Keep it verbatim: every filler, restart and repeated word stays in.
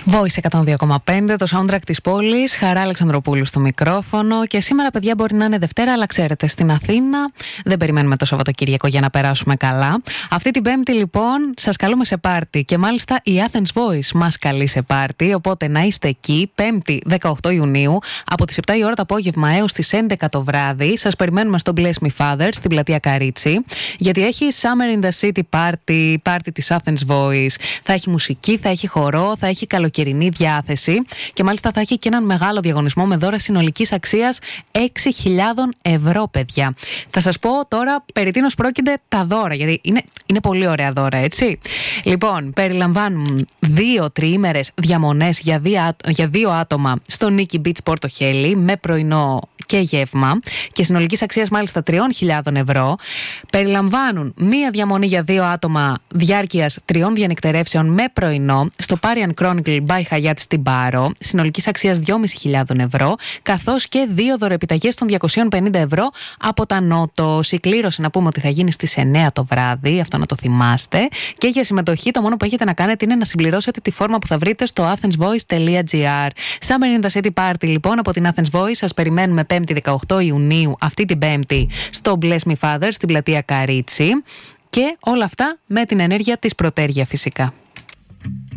Voice εκατόν δύο κόμμα πέντε, το soundtrack της πόλης. Χαρά Αλεξανδροπούλου στο μικρόφωνο. Και σήμερα, παιδιά, μπορεί να είναι Δευτέρα, αλλά ξέρετε, στην Αθήνα δεν περιμένουμε το Σαββατοκύριακο για να περάσουμε καλά. Αυτή την Πέμπτη, λοιπόν, σας καλούμε σε πάρτι. Και μάλιστα η Athens Voice μας καλεί σε πάρτι. Οπότε να είστε εκεί, Πέμπτη δεκαοκτώ Ιουνίου, από τις επτά η ώρα το απόγευμα έως τις έντεκα το βράδυ. Σας περιμένουμε στο Bless Me Father, στην πλατεία Καρίτσι. Γιατί έχει Summer in the City Party, party της Athens Voice. Θα έχει μουσική, θα έχει χορό, θα έχει καλοκαιρινή διάθεση και μάλιστα θα έχει και έναν μεγάλο διαγωνισμό με δώρα συνολικής αξίας έξι χιλιάδες ευρώ, παιδιά. Θα σας πω τώρα περί τίνος πρόκειται τα δώρα, γιατί είναι, είναι πολύ ωραία δώρα, έτσι. Λοιπόν, περιλαμβάνουν δύο τριήμερες διαμονές για δύο, για δύο άτομα στο Nikki Beach Πόρτο Χέλη με πρωινό και γεύμα και συνολικής αξίας μάλιστα τριών χιλιάδων ευρώ. Περιλαμβάνουν μία διαμονή για δύο άτομα διάρκειας τριών διανυκτερεύσεων με πρωινό στο Parian Chronicle by Hyatt στην Πάρο, συνολικής αξίας δυόμισι χιλιάδες ευρώ, καθώς και δύο δωρεοεπιταγές των διακόσια πενήντα ευρώ από τα Νότος. Η κλήρωση να πούμε ότι θα γίνει στις εννέα το βράδυ, αυτό να το θυμάστε. Και για συμμετοχή το μόνο που έχετε να κάνετε είναι να συμπληρώσετε τη φόρμα που θα βρείτε στο athensvoice.gr. Summer in the City Party, λοιπόν, από την Athens Voice. Σας περιμένουμε Πέμπτη δεκαοκτώ Ιουνίου, αυτή την Πέμπτη, στο Bless Me Father, στην πλατεία Καρίτσι. Και όλα αυτά με την ενέργεια της Πρωτέργεια, φυσικά.